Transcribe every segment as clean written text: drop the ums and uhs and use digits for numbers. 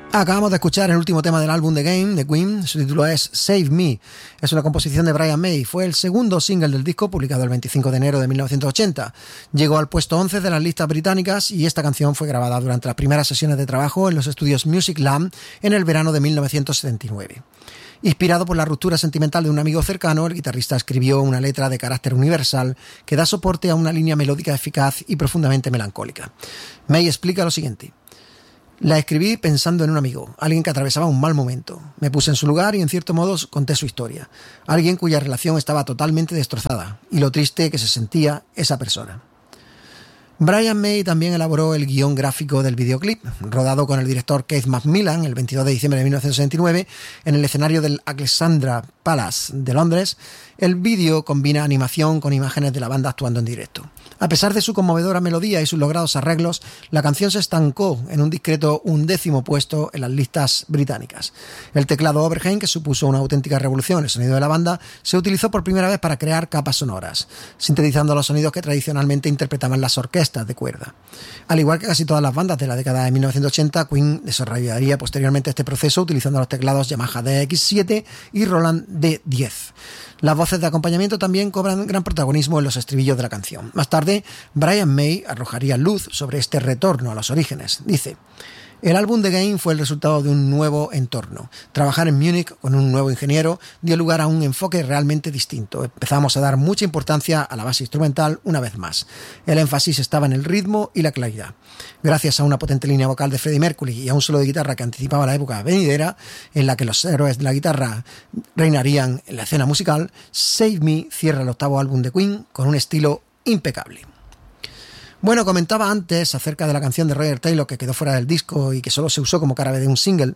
Acabamos de escuchar el último tema del álbum The Game de Queen. Su título es Save Me. Es una composición de Brian May. Fue el segundo single del disco, publicado el 25 de enero de 1980. Llegó al puesto 11 de las listas británicas y esta canción fue grabada durante las primeras sesiones de trabajo en los estudios Music Lab en el verano de 1979. Inspirado por la ruptura sentimental de un amigo cercano, el guitarrista escribió una letra de carácter universal que da soporte a una línea melódica eficaz y profundamente melancólica. May explica lo siguiente. La escribí pensando en un amigo, alguien que atravesaba un mal momento. Me puse en su lugar y en cierto modo conté su historia. Alguien cuya relación estaba totalmente destrozada y lo triste que se sentía esa persona. Brian May también elaboró el guión gráfico del videoclip, rodado con el director Keith Macmillan el 22 de diciembre de 1969 en el escenario del Alexandra Palace de Londres. El vídeo combina animación con imágenes de la banda actuando en directo. A pesar de su conmovedora melodía y sus logrados arreglos, la canción se estancó en un discreto 11º puesto en las listas británicas. El teclado overhead, que supuso una auténtica revolución en el sonido de la banda, se utilizó por primera vez para crear capas sonoras, sintetizando los sonidos que tradicionalmente interpretaban las orquestas de cuerda. Al igual que casi todas las bandas de la década de 1980, Queen desarrollaría posteriormente este proceso utilizando los teclados Yamaha DX7 y Roland D10. Las voces de acompañamiento también cobran gran protagonismo en los estribillos de la canción. Más tarde, Brian May arrojaría luz sobre este retorno a los orígenes. Dice: el álbum The Game fue el resultado de un nuevo entorno. Trabajar en Múnich con un nuevo ingeniero dio lugar a un enfoque realmente distinto. Empezamos a dar mucha importancia a la base instrumental una vez más. El énfasis estaba en el ritmo y la claridad. Gracias a una potente línea vocal de Freddie Mercury y a un solo de guitarra que anticipaba la época venidera, en la que los héroes de la guitarra reinarían en la escena musical, Save Me cierra el octavo álbum de Queen con un estilo impecable. Bueno, comentaba antes acerca de la canción de Roger Taylor que quedó fuera del disco y que solo se usó como cara B de un single.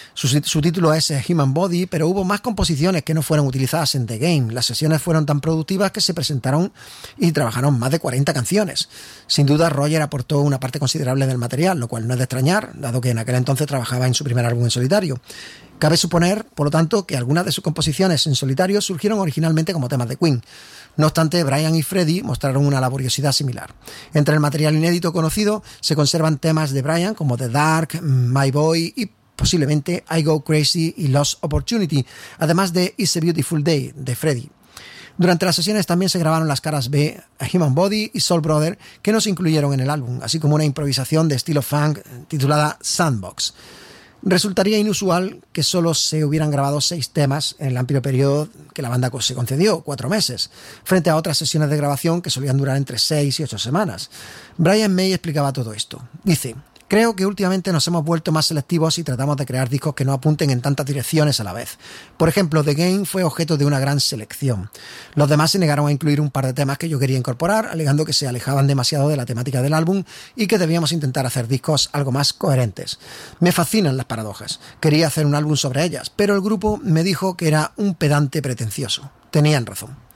Su título es Human Body, pero hubo más composiciones que no fueron utilizadas en The Game. Las sesiones fueron tan productivas que se presentaron y trabajaron más de 40 canciones. Sin duda, Roger aportó una parte considerable del material, lo cual no es de extrañar, dado que en aquel entonces trabajaba en su primer álbum en solitario. Cabe suponer, por lo tanto, que algunas de sus composiciones en solitario surgieron originalmente como temas de Queen. No obstante, Brian y Freddie mostraron una laboriosidad similar. Entre el material inédito conocido se conservan temas de Brian como The Dark, My Boy y posiblemente I Go Crazy y Lost Opportunity, además de It's a Beautiful Day de Freddie. Durante las sesiones también se grabaron las caras B, A Human Body y Soul Brother, que no se incluyeron en el álbum, así como una improvisación de estilo funk titulada Sandbox. Resultaría inusual que solo se hubieran grabado 6 temas en el amplio periodo que la banda se concedió, 4 meses, frente a otras sesiones de grabación que solían durar entre 6 y 8 semanas. Brian May explicaba todo esto. Dice: creo que últimamente nos hemos vuelto más selectivos y tratamos de crear discos que no apunten en tantas direcciones a la vez. Por ejemplo, The Game fue objeto de una gran selección. Los demás se negaron a incluir un par de temas que yo quería incorporar, alegando que se alejaban demasiado de la temática del álbum y que debíamos intentar hacer discos algo más coherentes. Me fascinan las paradojas. Quería hacer un álbum sobre ellas, pero el grupo me dijo que era un pedante pretencioso. Tenían razón.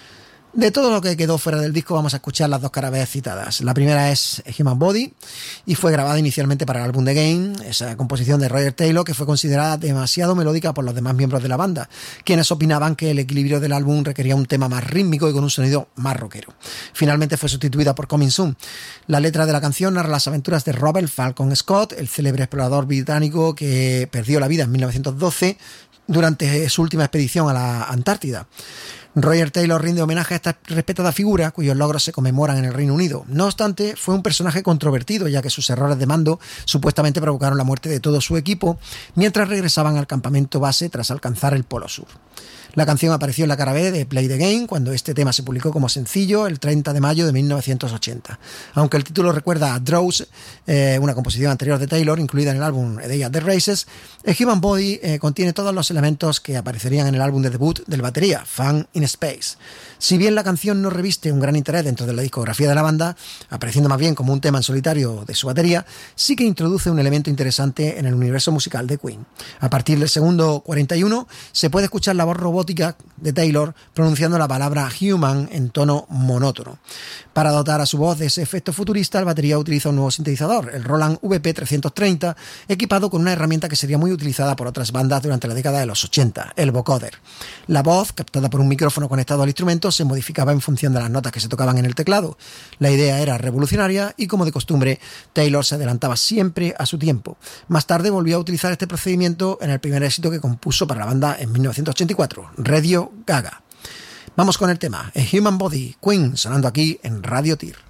De todo lo que quedó fuera del disco vamos a escuchar las 2 caras B citadas. La primera es Human Body y fue grabada inicialmente para el álbum The Game, esa composición de Roger Taylor que fue considerada demasiado melódica por los demás miembros de la banda, quienes opinaban que el equilibrio del álbum requería un tema más rítmico y con un sonido más rockero. Finalmente fue sustituida por Coming Soon. La letra de la canción narra las aventuras de Robert Falcon Scott, el célebre explorador británico que perdió la vida en 1912 durante su última expedición a la Antártida. Roger Taylor rinde homenaje a esta respetada figura, cuyos logros se conmemoran en el Reino Unido. No obstante, fue un personaje controvertido, ya que sus errores de mando supuestamente provocaron la muerte de todo su equipo mientras regresaban al campamento base tras alcanzar el Polo Sur. La canción apareció en la cara B de Play the Game cuando este tema se publicó como sencillo el 30 de mayo de 1980. Aunque el título recuerda a Drowse, una composición anterior de Taylor incluida en el álbum A Day at the Races, Human Body contiene todos los elementos que aparecerían en el álbum de debut del batería, Fun in Space. Si bien la canción no reviste un gran interés dentro de la discografía de la banda, apareciendo más bien como un tema en solitario de su batería, sí que introduce un elemento interesante en el universo musical de Queen. A partir del segundo 41 se puede escuchar la voz robótica de Taylor pronunciando la palabra human en tono monótono. Para dotar a su voz de ese efecto futurista, el batería utiliza un nuevo sintetizador, el Roland VP330, equipado con una herramienta que sería muy utilizada por otras bandas durante la década de los 80, el vocoder. La voz, captada por un micrófono micrófono conectado al instrumento se modificaba en función de las notas que se tocaban en el teclado. La idea era revolucionaria y, como de costumbre, Taylor se adelantaba siempre a su tiempo. Más tarde volvió a utilizar este procedimiento en el primer éxito que compuso para la banda en 1984, Radio Gaga. Vamos con el tema, A Human Body, Queen, sonando aquí en Radio Tir.